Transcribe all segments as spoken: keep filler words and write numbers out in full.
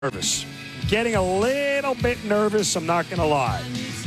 Nervous. Getting a little bit nervous, I'm not going to lie.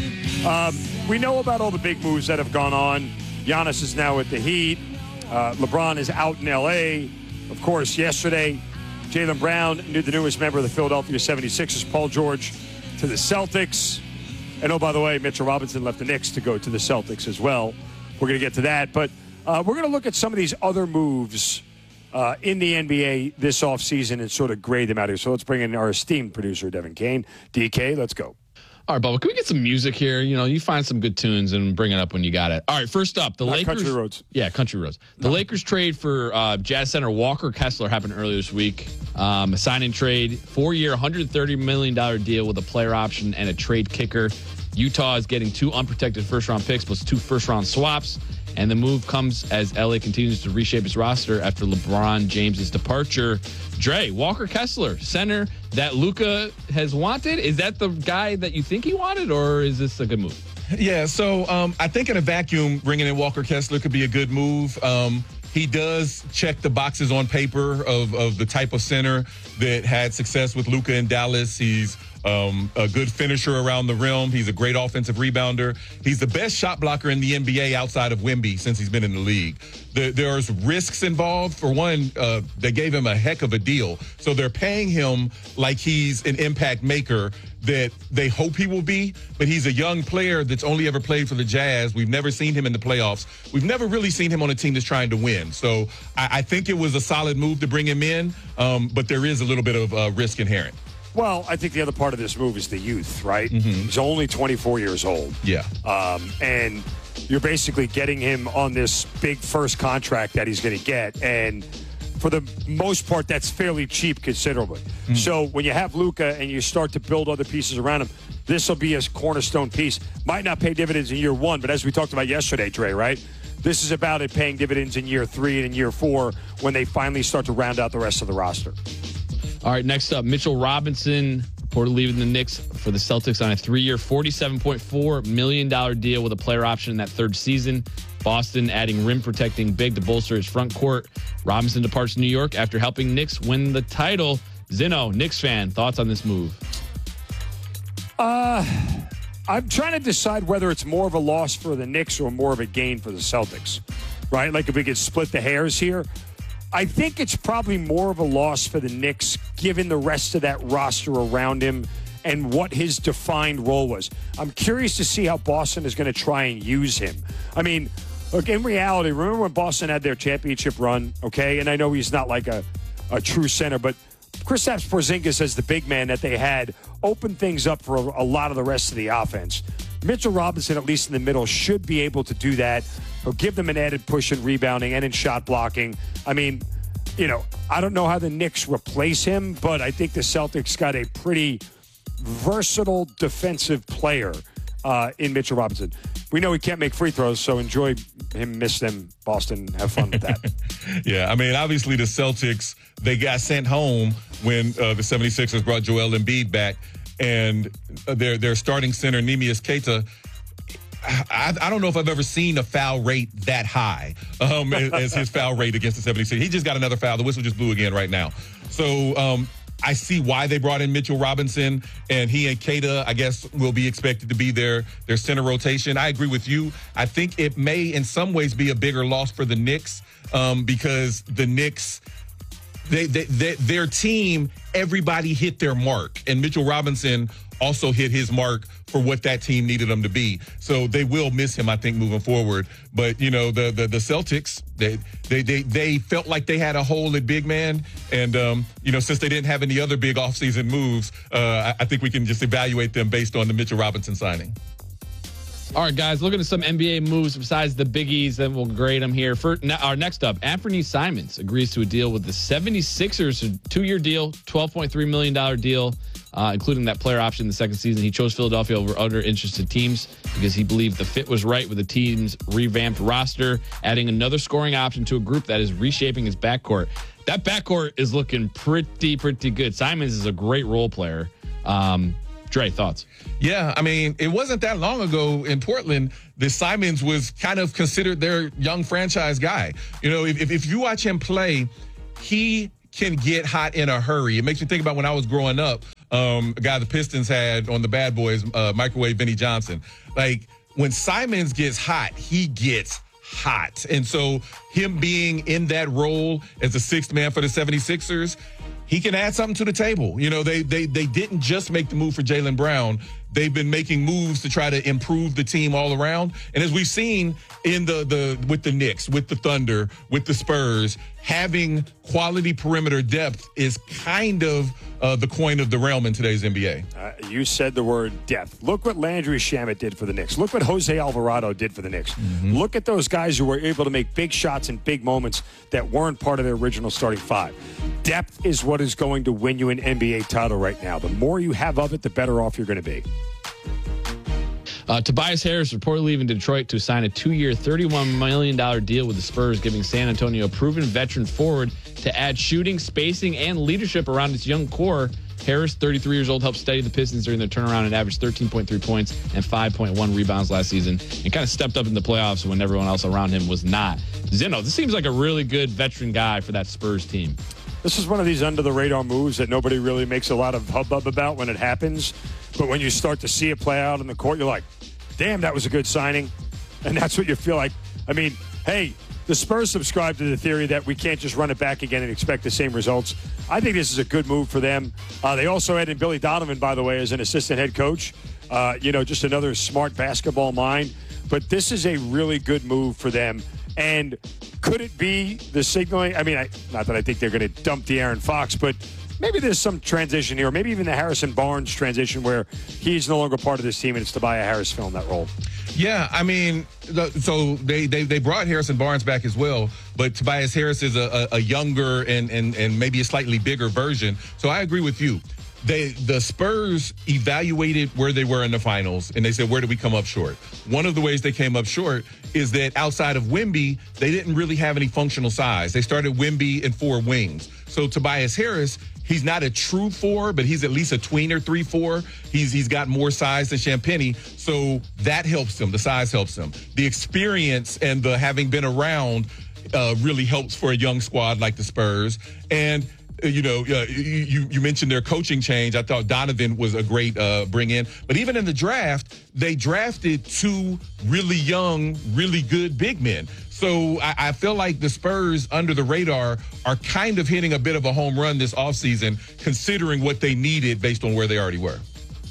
Um, we know about all the big moves that have gone on. Giannis is now at the Heat. Uh, LeBron is out in L A. Of course, yesterday, Jaylen Brown, the newest member of the Philadelphia seventy-sixers, Paul George, to the Celtics. And oh, by the way, Mitchell Robinson left the Knicks to go to the Celtics as well. We're going to get to that. But uh, we're going to look at some of these other moves Uh, in the N B A this offseason and sort of grade them out here. So let's bring in our esteemed producer, Devin Kane. D K, let's go. All right, Bubba, can we get some music here? You know, you find some good tunes and bring it up when you got it. All right, first up, the Not Lakers. Country Roads. Yeah, Country Roads. The no. Lakers trade for uh, Jazz center Walker Kessler happened earlier this week. Um, a sign and trade, four-year, one hundred thirty million dollars deal with a player option and a trade kicker. Utah is getting two unprotected first-round picks plus two first-round swaps. And the move comes as L A continues to reshape its roster after LeBron James's departure. Dre, Walker Kessler, center that Luka has wanted. Is that the guy that you think he wanted, or is this a good move? Yeah, so um, I think in a vacuum, bringing in Walker Kessler could be a good move. Um, he does check the boxes on paper of, of the type of center that had success with Luka in Dallas. He's Um, a good finisher around the rim. He's a great offensive rebounder. He's the best shot blocker in the N B A outside of Wemby since he's been in the league. The, there's risks involved. For one, uh, they gave him a heck of a deal. So they're paying him like he's an impact maker that they hope he will be, but he's a young player that's only ever played for the Jazz. We've never seen him in the playoffs. We've never really seen him on a team that's trying to win. So I, I think it was a solid move to bring him in, um, but there is a little bit of uh, risk inherent. Well, I think the other part of this move is the youth, right? Mm-hmm. He's only twenty-four years old. Yeah. Um, and you're basically getting him on this big first contract that he's going to get. And for the most part, that's fairly cheap considerably. Mm-hmm. So when you have Luka and you start to build other pieces around him, this will be a cornerstone piece. Might not pay dividends in year one, but as we talked about yesterday, Dre, right? This is about it paying dividends in year three and in year four when they finally start to round out the rest of the roster. All right, next up, Mitchell Robinson, reportedly leaving the Knicks for the Celtics on a three-year, forty-seven point four million dollars deal with a player option in that third season. Boston adding rim-protecting big to bolster his front court. Robinson departs New York after helping Knicks win the title. Zeno, Knicks fan, thoughts on this move? Uh, I'm trying to decide whether it's more of a loss for the Knicks or more of a gain for the Celtics, right? Like if we could split the hairs here. I think it's probably more of a loss for the Knicks, given the rest of that roster around him and what his defined role was. I'm curious to see how Boston is going to try and use him. I mean, look, in reality, remember when Boston had their championship run, okay? And I know he's not like a, a true center, but Kristaps Porzingis as the big man that they had opened things up for a, a lot of the rest of the offense. Mitchell Robinson, at least in the middle, should be able to do that. He'll give them an added push in rebounding and in shot blocking. I mean, you know, I don't know how the Knicks replace him, but I think the Celtics got a pretty versatile defensive player uh, in Mitchell Robinson. We know he can't make free throws, so enjoy him, miss them, Boston. Have fun with that. Yeah, I mean, obviously the Celtics, they got sent home when uh, the seventy-sixers brought Joel Embiid back, and their their starting center, Neemias Queta, I, I don't know if I've ever seen a foul rate that high um, as his foul rate against the seventy-sixers. He just got another foul. The whistle just blew again right now. So um, I see why they brought in Mitchell Robinson, and he and Queta, I guess, will be expected to be their, their center rotation. I agree with you. I think it may in some ways be a bigger loss for the Knicks um, because the Knicks – They, they, they, their team, everybody hit their mark. And Mitchell Robinson also hit his mark for what that team needed him to be. So they will miss him, I think, moving forward. But, you know, the the, the Celtics, they, they they they felt like they had a hole at big man. And, um, you know, since they didn't have any other big offseason moves, uh, I, I think we can just evaluate them based on the Mitchell Robinson signing. All right, guys, looking at some N B A moves besides the biggies, then we'll grade them here. For our next up, Anthony Simons agrees to a deal with the seventy-sixers, a two-year deal, twelve point three million dollars deal, uh, including that player option in the second season. He chose Philadelphia over other interested teams because he believed the fit was right with the team's revamped roster, adding another scoring option to a group that is reshaping his backcourt. That backcourt is looking pretty, pretty good. Simons is a great role player. Um, Dre, thoughts? Yeah, I mean, it wasn't that long ago in Portland that Simons was kind of considered their young franchise guy. You know, if, if you watch him play, he can get hot in a hurry. It makes me think about when I was growing up, um, a guy the Pistons had on the Bad Boys, uh, Microwave Vinnie Johnson. Like, when Simons gets hot, he gets hot. And so him being in that role as the sixth man for the seventy-sixers, he can add something to the table. You know, they they they didn't just make the move for Jaylen Brown. They've been making moves to try to improve the team all around. And as we've seen in the the with the Knicks, with the Thunder, with the Spurs, having quality perimeter depth is kind of uh, the coin of the realm in today's N B A. Uh, you said the word depth. Look what Landry Shamet did for the Knicks. Look what Jose Alvarado did for the Knicks. Mm-hmm. Look at those guys who were able to make big shots in big moments that weren't part of their original starting five. Depth is what is going to win you an N B A title right now. The more you have of it, the better off you're going to be. Uh, Tobias Harris reportedly leaving Detroit to sign a two-year, thirty-one million dollars deal with the Spurs, giving San Antonio a proven veteran forward to add shooting, spacing, and leadership around its young core. Harris, thirty-three years old, helped steady the Pistons during their turnaround and averaged thirteen point three points and five point one rebounds last season, and kind of stepped up in the playoffs when everyone else around him was not. Zeno, this seems like a really good veteran guy for that Spurs team. This is one of these under-the-radar moves that nobody really makes a lot of hubbub about when it happens. But when you start to see it play out in the court, you're like, damn, that was a good signing. And that's what you feel like. I mean, hey, the Spurs subscribe to the theory that we can't just run it back again and expect the same results. I think this is a good move for them. Uh, they also added Billy Donovan, by the way, as an assistant head coach. Uh, you know, just another smart basketball mind. But this is a really good move for them. And could it be the signaling? I mean, I, not that I think they're going to dump De'Aaron Fox, but maybe there's some transition here, or maybe even the Harrison Barnes transition where he's no longer part of this team and it's Tobias Harris filling that role. Yeah, I mean, the, so they, they they brought Harrison Barnes back as well, but Tobias Harris is a, a, a younger and, and and maybe a slightly bigger version. So I agree with you. They the Spurs evaluated where they were in the finals, and they said, where did we come up short? One of the ways they came up short is that outside of Wemby, they didn't really have any functional size. They started Wemby and four wings. So Tobias Harris, he's not a true four, but he's at least a tweener three four. He's he's got more size than Champagnie, so that helps him. The size helps him. The experience and the having been around uh, really helps for a young squad like the Spurs. And you know, uh, you you mentioned their coaching change. I thought Donovan was a great uh, bring in. But even in the draft, they drafted two really young, really good big men. So I, I feel like the Spurs, under the radar, are kind of hitting a bit of a home run this offseason, considering what they needed based on where they already were.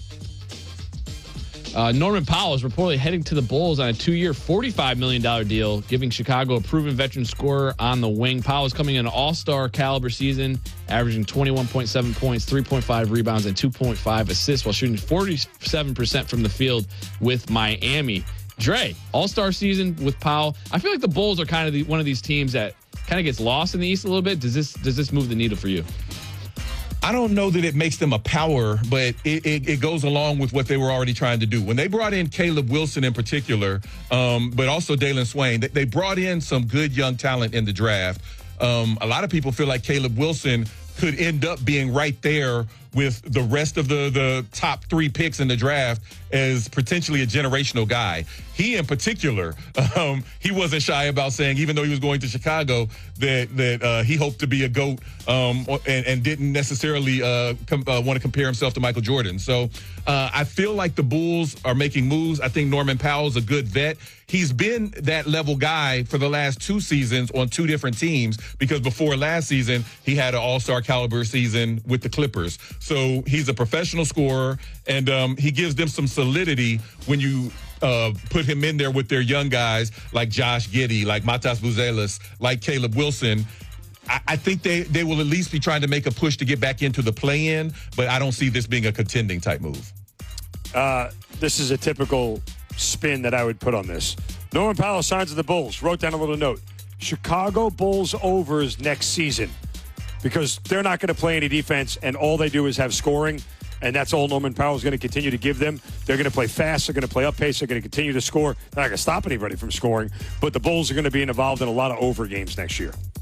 Uh, Norman Powell is reportedly heading to the Bulls on a two-year, forty-five million dollars deal, giving Chicago a proven veteran scorer on the wing. Powell is coming in an all-star caliber season, averaging twenty-one point seven points, three point five rebounds, and two point five assists while shooting forty-seven percent from the field with Miami. Dre, all-star season with Powell. I feel like the Bulls are kind of the, one of these teams that kind of gets lost in the East a little bit. Does this does this move the needle for you? I don't know that it makes them a power, but it, it, it goes along with what they were already trying to do. When they brought in Caleb Wilson in particular, um, but also Dalen Swain, they, they brought in some good young talent in the draft. Um, a lot of people feel like Caleb Wilson could end up being right there with the rest of the, the top three picks in the draft as potentially a generational guy. He in particular, um, he wasn't shy about saying, even though he was going to Chicago, that that uh, he hoped to be a GOAT um, and, and didn't necessarily uh, com- uh, want to compare himself to Michael Jordan. So uh, I feel like the Bulls are making moves. I think Norman Powell's a good vet. He's been that level guy for the last two seasons on two different teams, because before last season, he had an all-star caliber season with the Clippers. So he's a professional scorer, and um, he gives them some solidity when you uh, put him in there with their young guys like Josh Giddey, like Matas Buzelis, like Caleb Wilson. I, I think they, they will at least be trying to make a push to get back into the play-in, but I don't see this being a contending type move. Uh, this is a typical spin that I would put on this. Norman Powell signs with the Bulls. Wrote down a little note. Chicago Bulls overs next season, because they're not going to play any defense, and all they do is have scoring, and that's all Norman Powell is going to continue to give them. They're going to play fast. They're going to play up pace. They're going to continue to score. They're not going to stop anybody from scoring, but the Bulls are going to be involved in a lot of over games next year.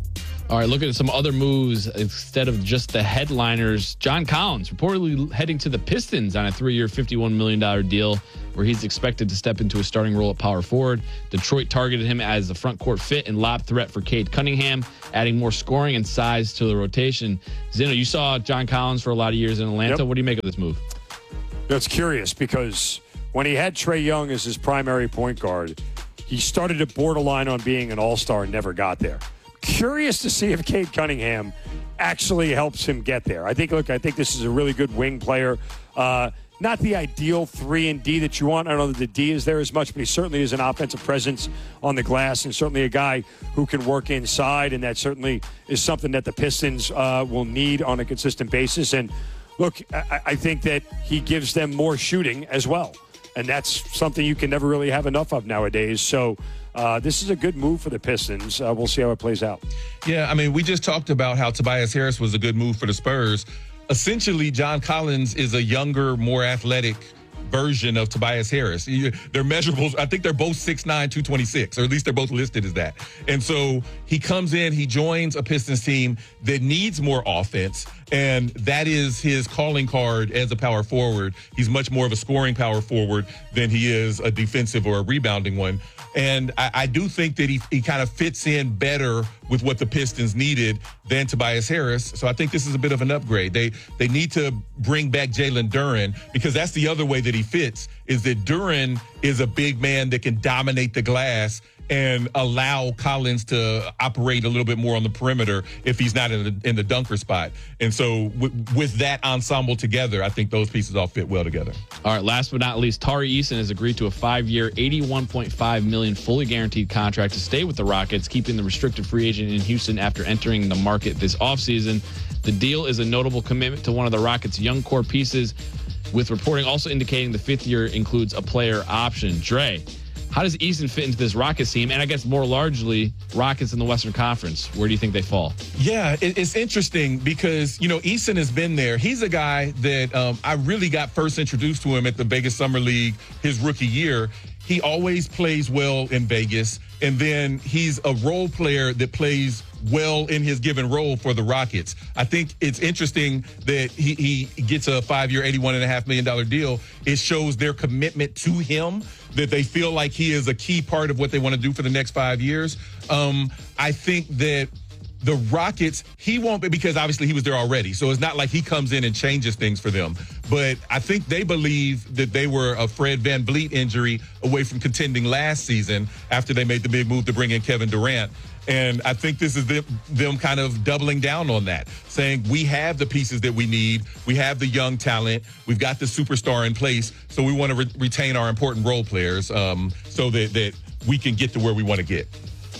All right, looking at some other moves instead of just the headliners. John Collins reportedly heading to the Pistons on a three-year, fifty-one million dollars deal where he's expected to step into a starting role at power forward. Detroit targeted him as a front court fit and lob threat for Cade Cunningham, adding more scoring and size to the rotation. Zeno, you saw John Collins for a lot of years in Atlanta. Yep. What do you make of this move? That's curious because when he had Trae Young as his primary point guard, he started at borderline on being an all-star and never got there. Curious to see if Cade Cunningham actually helps him get there. I think, look, I think this is a really good wing player. Uh, not the ideal three and D that you want. I don't know that the D is there as much, but he certainly is an offensive presence on the glass and certainly a guy who can work inside, and that certainly is something that the Pistons uh, will need on a consistent basis. And, look, I, I think that he gives them more shooting as well, and that's something you can never really have enough of nowadays. So, Uh, this is a good move for the Pistons. Uh, we'll see how it plays out. Yeah, I mean, we just talked about how Tobias Harris was a good move for the Spurs. Essentially, John Collins is a younger, more athletic version of Tobias Harris. They're measurables. I think they're both six nine, two twenty-six, or at least they're both listed as that. And so he comes in, he joins a Pistons team that needs more offense, and that is his calling card as a power forward. He's much more of a scoring power forward than he is a defensive or a rebounding one. And I, I do think that he, he kind of fits in better with what the Pistons needed than Tobias Harris. So I think this is a bit of an upgrade. They they need to bring back Jalen Duren, because that's the other way that he fits, is that Duren is a big man that can dominate the glass and allow Collins to operate a little bit more on the perimeter if he's not in the, in the dunker spot. And so w- with that ensemble together, I think those pieces all fit well together. All right, last but not least, Tari Eason has agreed to a five-year, eighty-one point five million dollars fully guaranteed contract to stay with the Rockets, keeping the restricted free agent in Houston after entering the market this offseason. The deal is a notable commitment to one of the Rockets' young core pieces, with reporting also indicating the fifth year includes a player option. Dre, how does Eason fit into this Rockets team? And I guess more largely, Rockets in the Western Conference. Where do you think they fall? Yeah, it, it's interesting because, you know, Eason has been there. He's a guy that um, I really got first introduced to him at the Vegas Summer League his rookie year. He always plays well in Vegas, and then he's a role player that plays well in his given role for the Rockets. I think it's interesting that he, he gets a five-year, eighty-one point five million dollars deal. It shows their commitment to him, that they feel like he is a key part of what they want to do for the next five years. Um, I think that the Rockets, he won't be, because obviously he was there already. So it's not like he comes in and changes things for them. But I think they believe that they were a Fred VanVleet injury away from contending last season after they made the big move to bring in Kevin Durant. And I think this is them, them kind of doubling down on that, saying we have the pieces that we need. We have the young talent. We've got the superstar in place. So we want to re- retain our important role players um, so that, that we can get to where we want to get.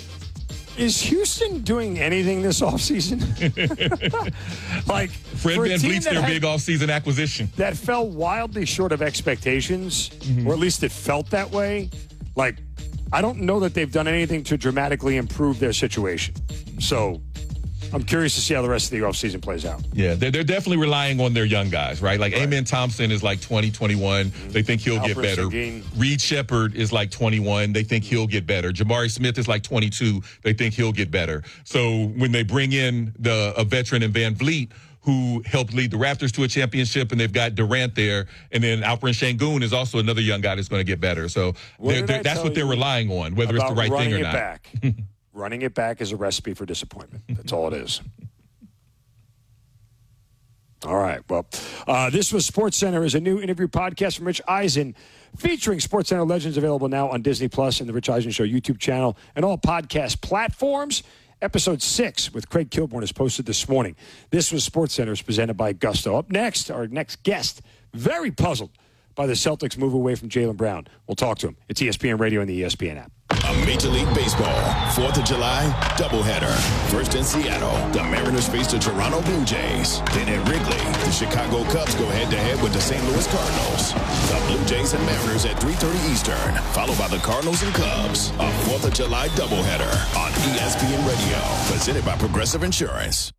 Is Houston doing anything this offseason? Like, Fred for a team VanVleet's that their had- big offseason acquisition. that fell wildly short of expectations, mm-hmm. or at least it felt that way. Like, I don't know that they've done anything to dramatically improve their situation. So I'm curious to see how the rest of the offseason plays out. Yeah, they're, they're definitely relying on their young guys, right? Like, right. Amen Thompson is like twenty, twenty-one. Mm-hmm. They think he'll Alfred get better. Sengun. Reed Shepherd is like twenty-one. They think he'll get better. Jabari Smith is like twenty-two. They think he'll get better. So when they bring in the a veteran in VanVleet, who helped lead the Raptors to a championship, and they've got Durant there, and then Alperen Sengun is also another young guy that's going to get better. So they're, they're, that's what they're relying on, whether it's the right thing or it not. Back. Running it back is a recipe for disappointment. That's all it is. All right. Well, uh, this was SportsCenter, is a new interview podcast from Rich Eisen featuring SportsCenter legends, available now on Disney Plus and the Rich Eisen Show YouTube channel and all podcast platforms. Episode six with Craig Kilborn is posted this morning. This was SportsCenter, is presented by Gusto. Up next, our next guest, very puzzled by the Celtics' move away from Jaylen Brown. We'll talk to him. It's E S P N Radio and the E S P N app. A Major League Baseball fourth of July doubleheader. First in Seattle, the Mariners face the Toronto Blue Jays. Then at Wrigley, the Chicago Cubs go head-to-head with the Saint Louis Cardinals. The Blue Jays and Mariners at three thirty Eastern, followed by the Cardinals and Cubs. A fourth of July doubleheader on E S P N Radio, presented by Progressive Insurance.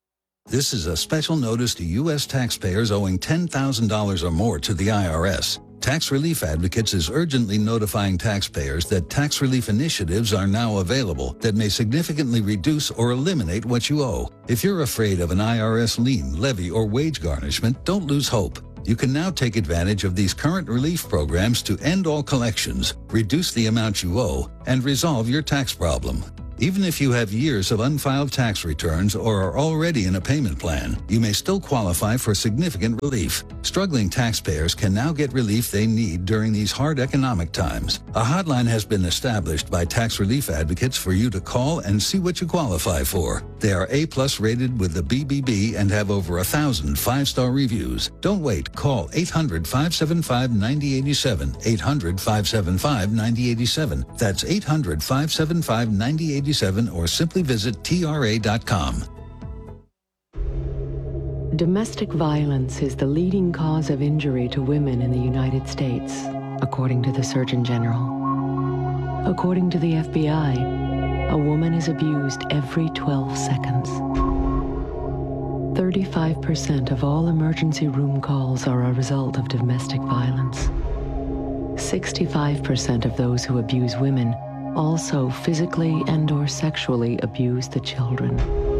This is a special notice to U S taxpayers owing ten thousand dollars or more to the I R S. Tax Relief Advocates is urgently notifying taxpayers that tax relief initiatives are now available that may significantly reduce or eliminate what you owe. If you're afraid of an I R S lien, levy, or wage garnishment, don't lose hope. You can now take advantage of these current relief programs to end all collections, reduce the amount you owe, and resolve your tax problem. Even if you have years of unfiled tax returns or are already in a payment plan, you may still qualify for significant relief. Struggling taxpayers can now get relief they need during these hard economic times. A hotline has been established by Tax Relief Advocates for you to call and see what you qualify for. They are A-plus rated with the B B B and have over a thousand five-star reviews. Don't wait. Call eight hundred, five seven five, nine zero eight seven, eight hundred, five seven five, nine zero eight seven. That's eight hundred, five seven five, nine zero eight seven, or simply visit T R A dot com. Domestic violence is the leading cause of injury to women in the United States, according to the Surgeon General. According to the F B I, a woman is abused every twelve seconds. thirty-five percent of all emergency room calls are a result of domestic violence. sixty-five percent of those who abuse women also physically and or sexually abuse the children.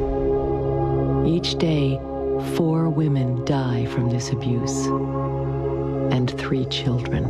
Each day, four women die from this abuse, and three children.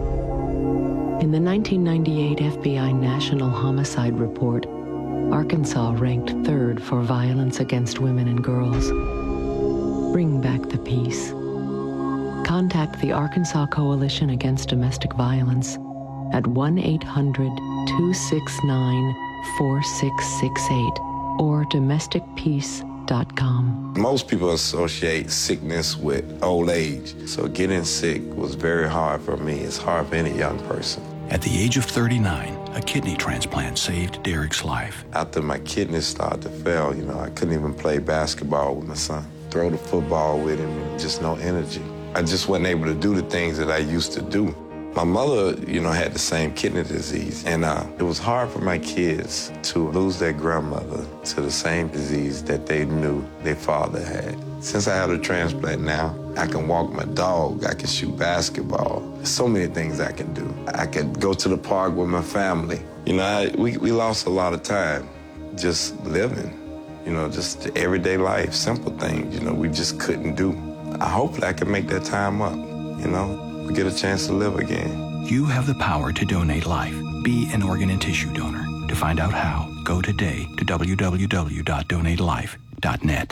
In the nineteen ninety-eight F B I National Homicide Report, Arkansas ranked third for violence against women and girls. Bring back the peace. Contact the Arkansas Coalition Against Domestic Violence at one eight hundred, two six nine, four six six eight or domestic peace dot com. Most people associate sickness with old age, so getting sick was very hard for me. It's hard for any young person. At the age of thirty-nine, a kidney transplant saved Derek's life. After my kidneys started to fail, you know, I couldn't even play basketball with my son, throw the football with him, just no energy. I just wasn't able to do the things that I used to do. My mother, you know, had the same kidney disease, and uh, it was hard for my kids to lose their grandmother to the same disease that they knew their father had. Since I had a transplant now, I can walk my dog, I can shoot basketball. There's so many things I can do. I could go to the park with my family. You know, I, we, we lost a lot of time just living, you know, just the everyday life, simple things, you know, we just couldn't do. I hope I can make that time up, you know. We get a chance to live again. You have the power to donate life. Be an organ and tissue donor. To find out how, go today to w w w dot donate life dot net.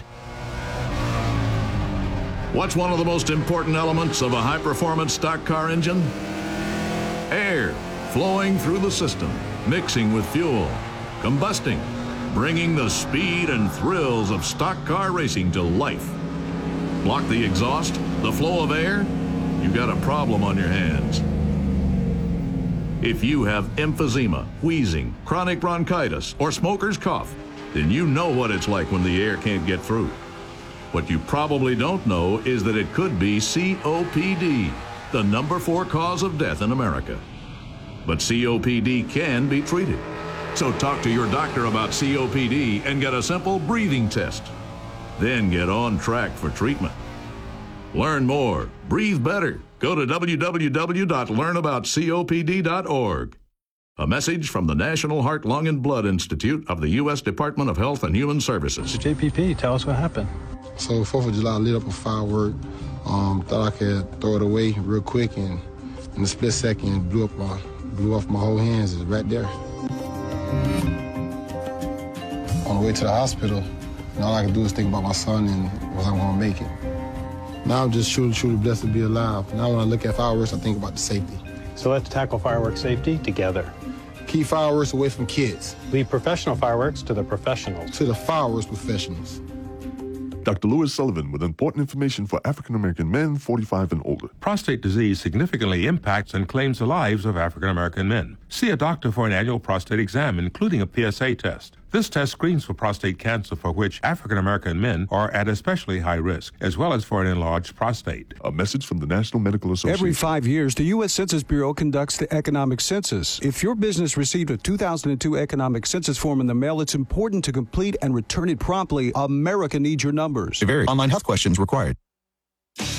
What's one of the most important elements of a high-performance stock car engine? Air flowing through the system, mixing with fuel, combusting, bringing the speed and thrills of stock car racing to life. Block the exhaust, the flow of air, you've got a problem on your hands. If you have emphysema, wheezing, chronic bronchitis, or smoker's cough, then you know what it's like when the air can't get through. What you probably don't know is that it could be C O P D, the number four cause of death in America. But C O P D can be treated. So talk to your doctor about C O P D and get a simple breathing test. Then get on track for treatment. Learn more, breathe better. Go to w w w dot learn about C O P D dot org. A message from the National Heart, Lung, and Blood Institute of the U S Department of Health and Human Services. J P P, tell us what happened. So fourth of July, I lit up a firework. Um, thought I could throw it away real quick, and in a split second, blew up my, blew off my whole hands. It's right there. On the way to the hospital, and all I could do is think about my son and was I going to make it. Now I'm just truly, truly blessed to be alive. Now when I look at fireworks, I think about the safety. So let's tackle fireworks safety together. Keep fireworks away from kids. Leave professional fireworks to the professionals. To the fireworks professionals. Doctor Lewis Sullivan with important information for African American men forty-five and older. Prostate disease significantly impacts and claims the lives of African American men. See a doctor for an annual prostate exam, including a P S A test. This test screens for prostate cancer, for which African American men are at especially high risk, as well as for an enlarged prostate. A message from the National Medical Association. Every five years, the U S Census Bureau conducts the economic census. If your business received a two thousand two economic census form in the mail, it's important to complete and return it promptly. America needs your numbers. Very online health questions required.